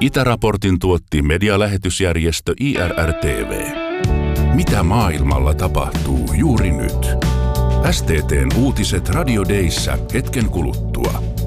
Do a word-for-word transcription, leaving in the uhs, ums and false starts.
Itäraportin tuotti medialähetysjärjestö I R R T V. Mitä maailmalla tapahtuu juuri nyt? S T T:n uutiset Radio Dayssä hetken kuluttua.